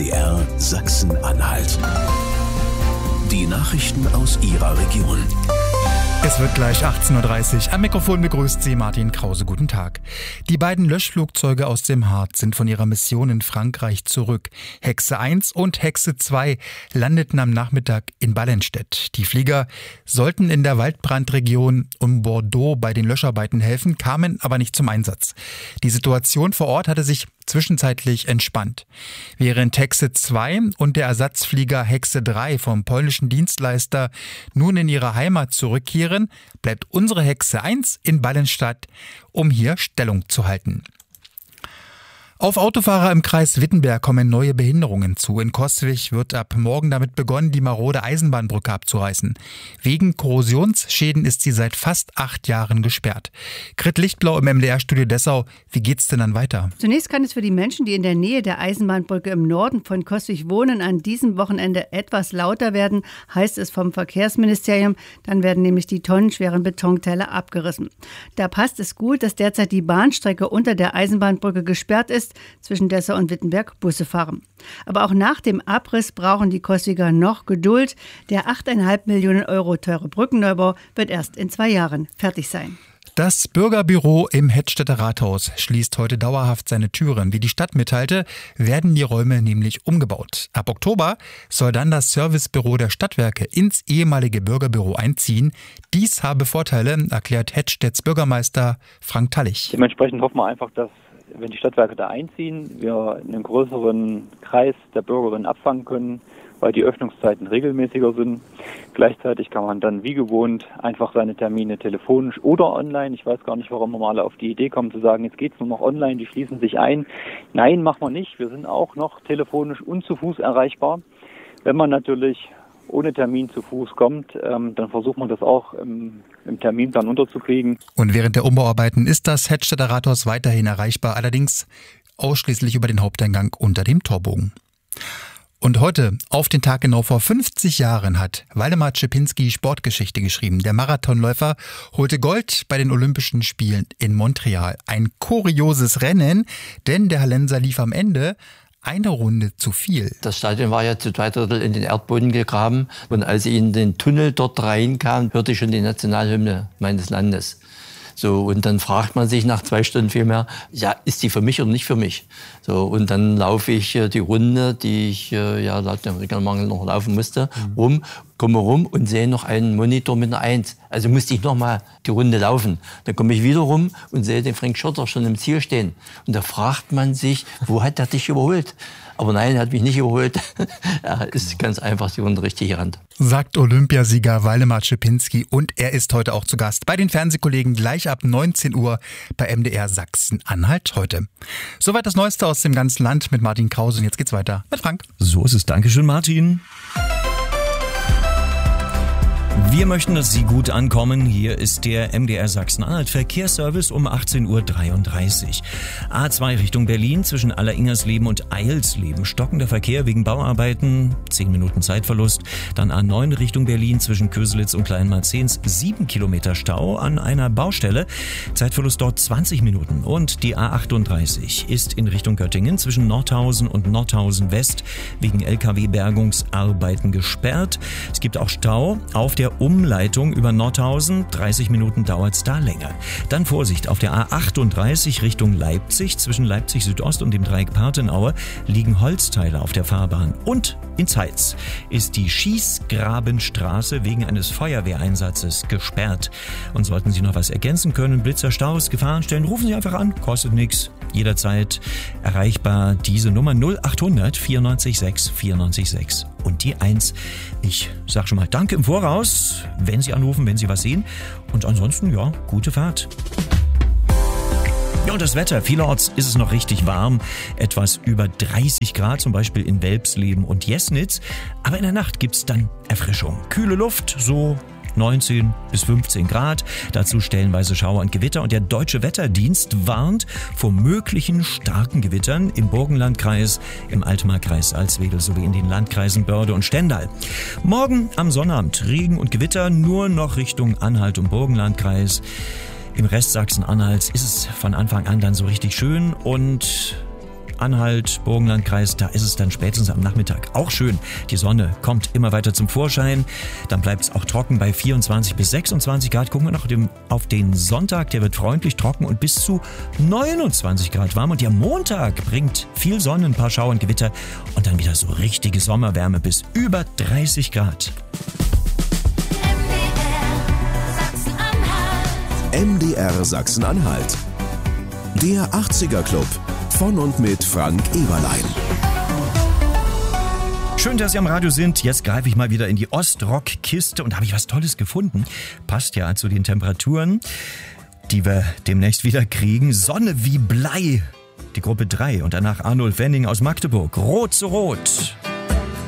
MDR Sachsen-Anhalt. Die Nachrichten aus Ihrer Region. Es wird gleich 18.30 Uhr. Am Mikrofon begrüßt Sie Martin Krause. Guten Tag. Die beiden Löschflugzeuge aus dem Harz sind von ihrer Mission in Frankreich zurück. Hexe 1 und Hexe 2 landeten am Nachmittag in Ballenstedt. Die Flieger sollten in der Waldbrandregion um Bordeaux bei den Löscharbeiten helfen, kamen aber nicht zum Einsatz. Die Situation vor Ort hatte sich zwischenzeitlich entspannt. Während Hexe 2 und der Ersatzflieger Hexe 3 vom polnischen Dienstleister nun in ihre Heimat zurückkehren, bleibt unsere Hexe 1 in Ballenstedt, um hier Stellung zu halten. Auf Autofahrer im Kreis Wittenberg kommen neue Behinderungen zu. In Coswig wird ab morgen damit begonnen, die marode Eisenbahnbrücke abzureißen. Wegen Korrosionsschäden ist sie seit fast 8 Jahren gesperrt. Grit Lichtblau im MDR-Studio Dessau. Wie geht's denn dann weiter? Zunächst kann es für die Menschen, die in der Nähe der Eisenbahnbrücke im Norden von Coswig wohnen, an diesem Wochenende etwas lauter werden, heißt es vom Verkehrsministerium. Dann werden nämlich die tonnenschweren Betonteile abgerissen. Da passt es gut, dass derzeit die Bahnstrecke unter der Eisenbahnbrücke gesperrt ist, zwischen Dessau und Wittenberg Busse fahren. Aber auch nach dem Abriss brauchen die Coswiger noch Geduld. Der 8,5 Millionen Euro teure Brückenneubau wird erst in 2 Jahren fertig sein. Das Bürgerbüro im Hettstädter Rathaus schließt heute dauerhaft seine Türen. Wie die Stadt mitteilte, werden die Räume nämlich umgebaut. Ab Oktober soll dann das Servicebüro der Stadtwerke ins ehemalige Bürgerbüro einziehen. Dies habe Vorteile, erklärt Hettstedts Bürgermeister Frank Tallich. Dementsprechend hoffen wir einfach, dass, wenn die Stadtwerke da einziehen, wir einen größeren Kreis der Bürgerinnen abfangen können, weil die Öffnungszeiten regelmäßiger sind. Gleichzeitig kann man dann wie gewohnt einfach seine Termine telefonisch oder online, ich weiß gar nicht, warum wir mal auf die Idee kommen zu sagen, jetzt geht's nur noch online, die schließen sich ein. Nein, machen wir nicht. Wir sind auch noch telefonisch und zu Fuß erreichbar. Wenn man natürlich ohne Termin zu Fuß kommt, dann versucht man das auch im Terminplan unterzukriegen. Und während der Umbauarbeiten ist das Hettstädter Rathaus weiterhin erreichbar, allerdings ausschließlich über den Haupteingang unter dem Torbogen. Und heute, auf den Tag genau vor 50 Jahren, hat Waldemar Czepinski Sportgeschichte geschrieben. Der Marathonläufer holte Gold bei den Olympischen Spielen in Montreal. Ein kurioses Rennen, denn der Hallenser lief am Ende eine Runde zu viel. Das Stadion war ja zu 2/3 in den Erdboden gegraben. Und als ich in den Tunnel dort reinkam, hörte ich schon die Nationalhymne meines Landes. So, und dann fragt man sich nach 2 Stunden vielmehr, ja, ist die für mich oder nicht für mich? So, und dann laufe ich die Runde, die ich laut dem Regelmangel noch laufen musste, komme rum und sehe noch einen Monitor mit einer 1. Also musste ich noch mal die Runde laufen. Dann komme ich wieder rum und sehe den Frank Schurter schon im Ziel stehen. Und da fragt man sich, wo hat er dich überholt? Aber nein, er hat mich nicht überholt. Er ist ganz einfach die Runde richtig gerannt. Sagt Olympiasieger Waldemar Czepinski, und er ist heute auch zu Gast bei den Fernsehkollegen gleich ab 19 Uhr bei MDR Sachsen-Anhalt heute. Soweit das Neueste aus dem ganzen Land mit Martin Krause, und jetzt geht's weiter mit Frank. So ist es. Dankeschön, Martin. Wir möchten, dass Sie gut ankommen. Hier ist der MDR Sachsen-Anhalt Verkehrsservice um 18.33 Uhr. A2 Richtung Berlin zwischen Alleringersleben und Eilsleben. Stockender Verkehr wegen Bauarbeiten, 10 Minuten Zeitverlust. Dann A9 Richtung Berlin zwischen Köselitz und Kleinmarzens, 7 Kilometer Stau an einer Baustelle. Zeitverlust dort 20 Minuten. Und die A38 ist in Richtung Göttingen zwischen Nordhausen und Nordhausen West wegen LKW-Bergungsarbeiten gesperrt. Es gibt auch Stau auf der Umleitung über Nordhausen, 30 Minuten dauert's da länger. Dann Vorsicht, auf der A38 Richtung Leipzig, zwischen Leipzig Südost und dem Dreieck Partenaue liegen Holzteile auf der Fahrbahn. Und in Zeitz ist die Schießgrabenstraße wegen eines Feuerwehreinsatzes gesperrt. Und sollten Sie noch was ergänzen können, Blitzer, Staus, Gefahrenstellen, rufen Sie einfach an, kostet nichts. Jederzeit erreichbar diese Nummer 0800 94 6 94 6 und die 1. Ich sag schon mal Danke im Voraus, wenn Sie anrufen, wenn Sie was sehen. Und ansonsten, ja, gute Fahrt. Ja, und das Wetter. Vielerorts ist es noch richtig warm. Etwas über 30 Grad, zum Beispiel in Welpsleben und Jesnitz. Aber in der Nacht gibt's dann Erfrischung. Kühle Luft, so 19 bis 15 Grad, dazu stellenweise Schauer und Gewitter, und der Deutsche Wetterdienst warnt vor möglichen starken Gewittern im Burgenlandkreis, im Altmarkkreis Salzwedel sowie in den Landkreisen Börde und Stendal. Morgen am Sonnabend Regen und Gewitter nur noch Richtung Anhalt und Burgenlandkreis. Im Rest Sachsen-Anhalts ist es von Anfang an dann so richtig schön, und Sachsen-Anhalt, Burgenlandkreis, da ist es dann spätestens am Nachmittag auch schön. Die Sonne kommt immer weiter zum Vorschein. Dann bleibt es auch trocken bei 24 bis 26 Grad. Gucken wir noch auf den Sonntag, der wird freundlich trocken und bis zu 29 Grad warm. Und der Montag bringt viel Sonne, ein paar Schauer und Gewitter und dann wieder so richtige Sommerwärme bis über 30 Grad. MDR Sachsen-Anhalt. Der 80er Club von und mit Frank Eberlein. Schön, dass Sie am Radio sind. Jetzt greife ich mal wieder in die Ostrock-Kiste und habe ich was Tolles gefunden. Passt ja zu den Temperaturen, die wir demnächst wieder kriegen. Sonne wie Blei. Die Gruppe 3 und danach Arnulf Wenning aus Magdeburg. Rot zu Rot.